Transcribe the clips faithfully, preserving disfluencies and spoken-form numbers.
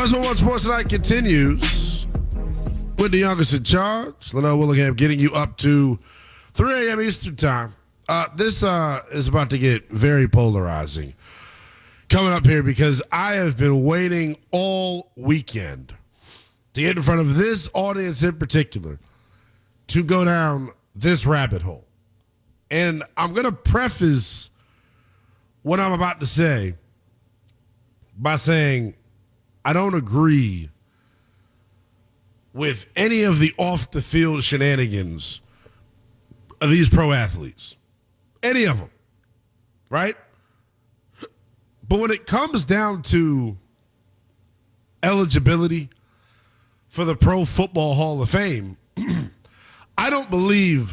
Plus One Sports Night continues with the youngest in charge, Linnell Willingham, getting you up to three a.m. Eastern Time. Uh, this uh, is about to get very polarizing coming up here because I have been waiting all weekend to get in front of this audience in particular to go down this rabbit hole. And I'm going to preface what I'm about to say by saying I don't agree with any of the off-the-field shenanigans of these pro athletes. Any of them, right? But when it comes down to eligibility for the Pro Football Hall of Fame, I don't believe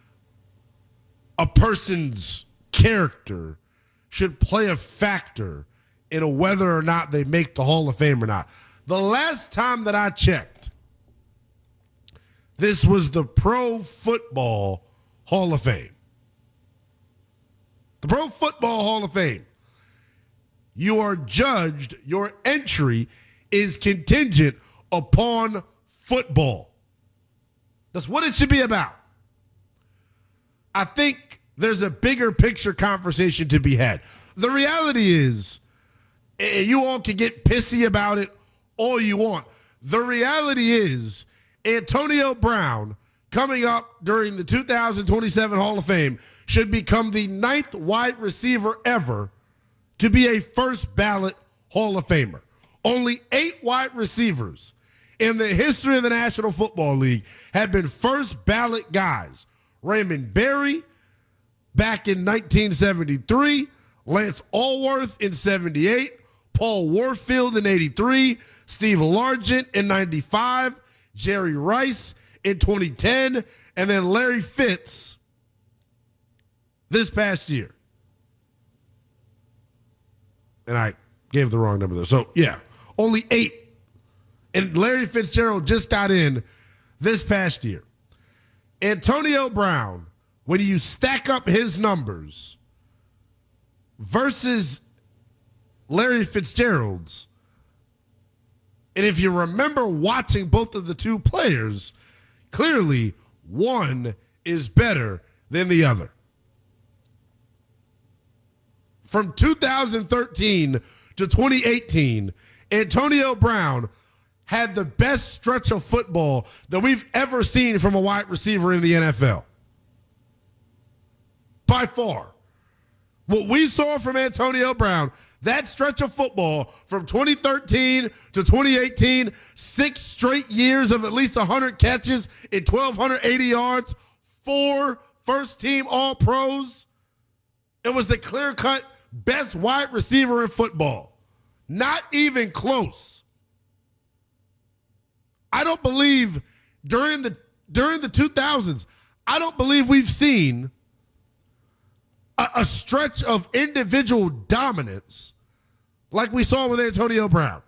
a person's character should play a factor in a whether or not they make the Hall of Fame or not. The last time that I checked, this was the Pro Football Hall of Fame. The Pro Football Hall of Fame. You are judged, your entry is contingent upon football. That's what it should be about. I think there's a bigger picture conversation to be had. The reality is, and you all can get pissy about it all you want. The reality is, Antonio Brown, coming up during the two thousand twenty-seven Hall of Fame, should become the ninth wide receiver ever to be a first ballot Hall of Famer. Only eight wide receivers in the history of the National Football League have been first ballot guys. Raymond Berry back in nineteen seventy-three, Lance Allworth in seventy-eight, Paul Warfield in eighty-three, Steve Largent in ninety-five, Jerry Rice in twenty ten, and then Larry Fitz this past year. And I gave the wrong number there. So, yeah, only eight. And Larry Fitzgerald just got in this past year. Antonio Brown, when you stack up his numbers versus Larry Fitzgerald's, and if you remember watching both of the two players, clearly one is better than the other. From two thousand thirteen to twenty eighteen, Antonio Brown had the best stretch of football that we've ever seen from a wide receiver in the N F L. By far. What we saw from Antonio Brown, that stretch of football from twenty thirteen to twenty eighteen, six straight years of at least one hundred catches and one thousand two hundred eighty yards, four first-team All-Pros. It was the clear-cut best wide receiver in football. Not even close. I don't believe during the during the two thousands, I don't believe we've seen a, a stretch of individual dominance like we saw with Antonio Brown.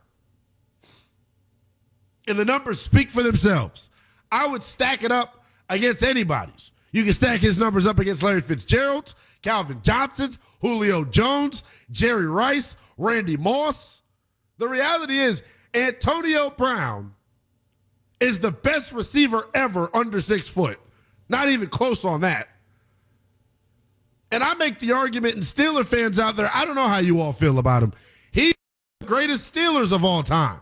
And the numbers speak for themselves. I would stack it up against anybody's. You can stack his numbers up against Larry Fitzgerald's, Calvin Johnson's, Julio Jones, Jerry Rice, Randy Moss. The reality is Antonio Brown is the best receiver ever under six foot. Not even close on that. And I make the argument, and Steeler fans out there, I don't know how you all feel about him. He's the greatest Steelers of all time.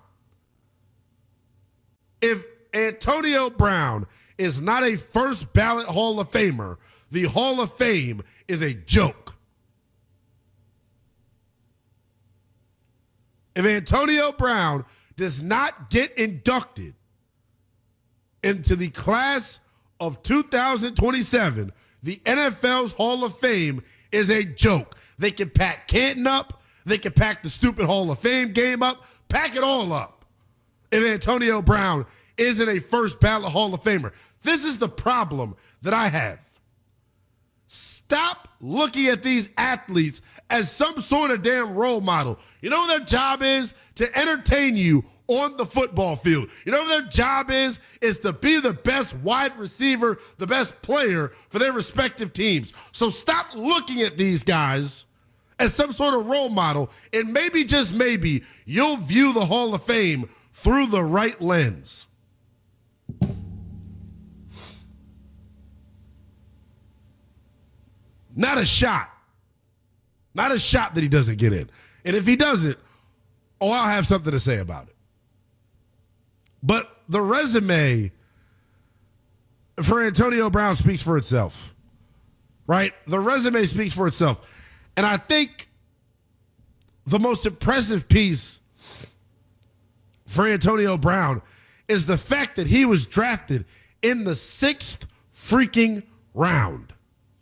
If Antonio Brown is not a first ballot Hall of Famer, the Hall of Fame is a joke. If Antonio Brown does not get inducted into the class of two thousand twenty-seven, the N F L's Hall of Fame is a joke. They can pack Canton up. They can pack the stupid Hall of Fame game up. Pack it all up if Antonio Brown isn't a first ballot Hall of Famer. This is the problem that I have. Stop looking at these athletes as some sort of damn role model. You know what their job is? To entertain you on the football field. You know what their job is? Is to be the best wide receiver, the best player for their respective teams. So stop looking at these guys as some sort of role model, and maybe, just maybe, you'll view the Hall of Fame through the right lens. Not a shot. Not a shot that he doesn't get in. And if he doesn't, oh, I'll have something to say about it. But the resume for Antonio Brown speaks for itself, right? The resume speaks for itself. And I think the most impressive piece for Antonio Brown is the fact that he was drafted in the sixth freaking round.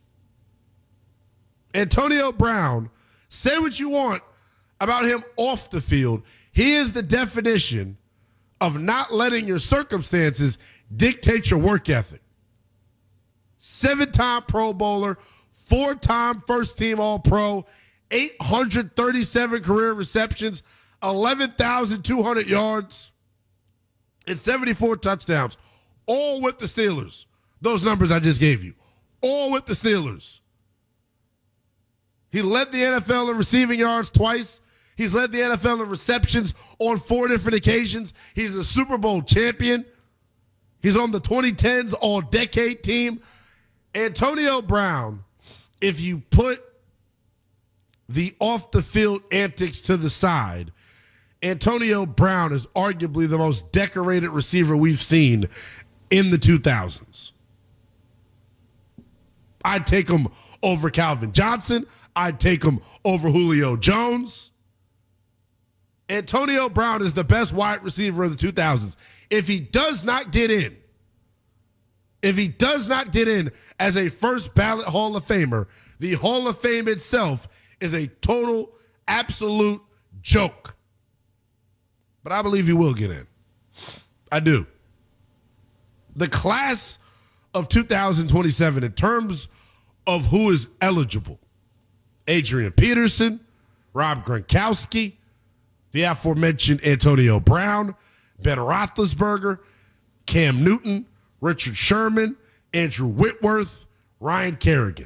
Antonio Brown, say what you want about him off the field, he is the definition of not letting your circumstances dictate your work ethic. Seven-time Pro Bowler, four-time first-team All-Pro, eight hundred thirty-seven career receptions, eleven thousand two hundred yards, and seventy-four touchdowns, all with the Steelers. Those numbers I just gave you, all with the Steelers. He led the N F L in receiving yards twice. He's led the N F L in receptions on four different occasions. He's a Super Bowl champion. He's on the twenty tens All-Decade team. Antonio Brown, if you put the off-the-field antics to the side, Antonio Brown is arguably the most decorated receiver we've seen in the two thousands. I'd take him over Calvin Johnson. I'd take him over Julio Jones. Antonio Brown is the best wide receiver of the two thousands. If he does not get in, if he does not get in as a first ballot Hall of Famer, the Hall of Fame itself is a total, absolute joke. But I believe he will get in. I do. The class of two thousand twenty-seven, in terms of who is eligible: Adrian Peterson, Rob Gronkowski, the aforementioned Antonio Brown, Ben Roethlisberger, Cam Newton, Richard Sherman, Andrew Whitworth, Ryan Kerrigan.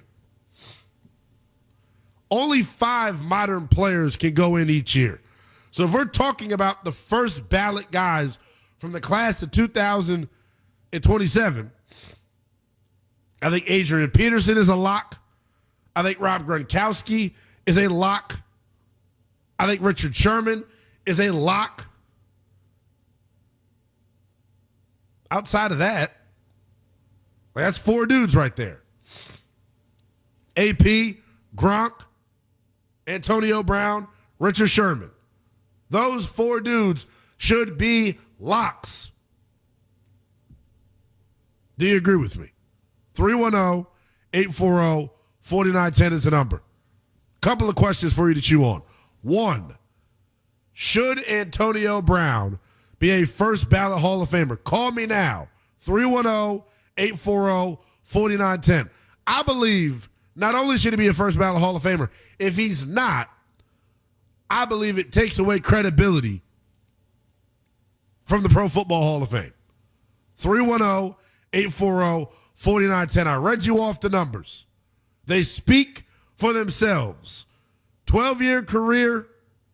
Only five modern players can go in each year. So if we're talking about the first ballot guys from the class of two thousand twenty-seven, I think Adrian Peterson is a lock. I think Rob Gronkowski is a lock. I think Richard Sherman is a lock. Outside of that, that's four dudes right there. A P, Gronk, Antonio Brown, Richard Sherman. Those four dudes should be locks. Do you agree with me? three one zero, eight four zero, four nine one zero is the number. Couple of questions for you to chew on. One, should Antonio Brown be a first ballot Hall of Famer? Call me now, three one zero, eight four zero, four nine one zero. I believe not only should he be a first ballot Hall of Famer, if he's not, I believe it takes away credibility from the Pro Football Hall of Fame. three one zero, eight four zero, four nine one zero. I read you off the numbers. They speak for themselves. twelve-year career,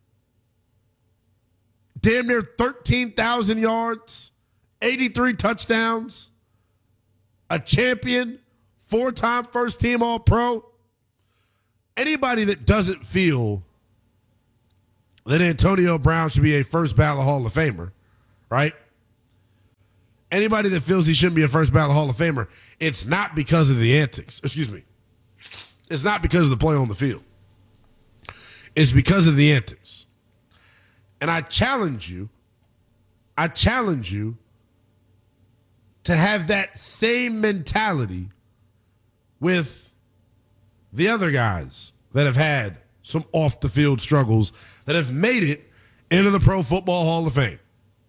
damn near thirteen thousand yards, eighty-three touchdowns, a champion, four-time first-team All-Pro. Anybody that doesn't feel that Antonio Brown should be a first ballot Hall of Famer, right? Anybody that feels he shouldn't be a first ballot Hall of Famer, it's not because of the antics. Excuse me. It's not because of the play on the field. It's because of the antics. And I challenge you, I challenge you to have that same mentality with the other guys that have had some off-the-field struggles that have made it into the Pro Football Hall of Fame.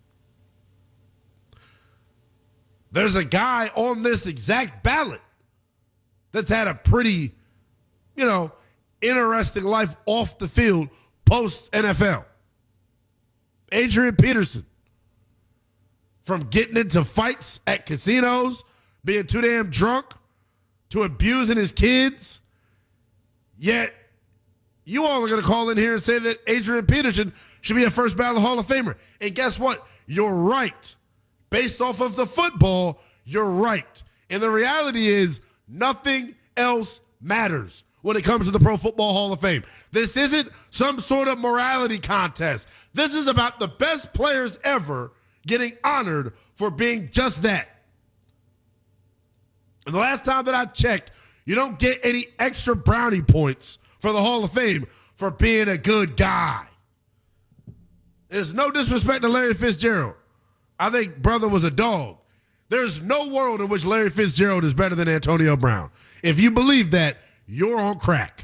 There's a guy on this exact ballot that's had a pretty, you know, interesting life off the field post-N F L. Adrian Peterson. From getting into fights at casinos, being too damn drunk, to abusing his kids, yet You all are going to call in here and say that Adrian Peterson should be a first ballot Hall of Famer. And guess what? You're right. Based off of the football, you're right. And the reality is nothing else matters when it comes to the Pro Football Hall of Fame. This isn't some sort of morality contest. This is about the best players ever getting honored for being just that. And the last time that I checked, you don't get any extra brownie points for the Hall of Fame for being a good guy. There's no disrespect to Larry Fitzgerald. I think brother was a dog. There's no world in which Larry Fitzgerald is better than Antonio Brown. If you believe that, you're on crack.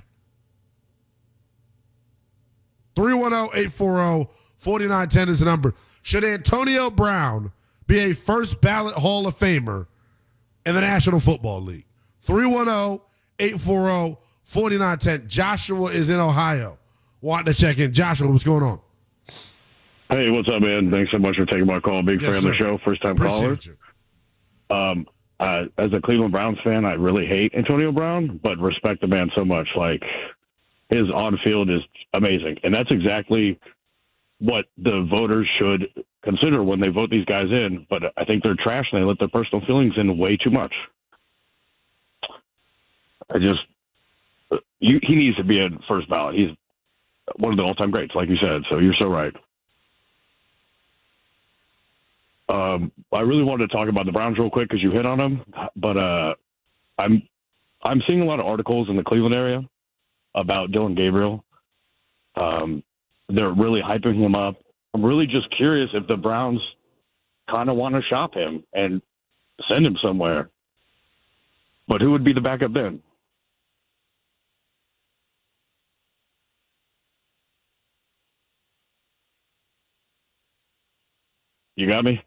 three one zero, eight four zero, four nine one zero is the number. Should Antonio Brown be a first ballot Hall of Famer in the National Football League? three one zero, eight four zero, four nine one zero. Joshua is in Ohio. Wanting to check in. Joshua, what's going on? Hey, what's up, man? Thanks so much for taking my call. Big Yes, fan of the sir. show, first time caller. Appreciate you. Um, uh, as a Cleveland Browns fan, I really hate Antonio Brown, but respect the man so much. Like, his on-field is amazing, and that's exactly what the voters should consider when they vote these guys in. But I think they're trash, and they let their personal feelings in way too much. I just, you, he needs to be in first ballot. He's one of the all-time greats, like you said. So you're so right. Um, I really wanted to talk about the Browns real quick because you hit on them, but uh, I'm I'm seeing a lot of articles in the Cleveland area about Dylan Gabriel. Um, they're really hyping him up. I'm really just curious if the Browns kind of want to shop him and send him somewhere. But who would be the backup then? You got me?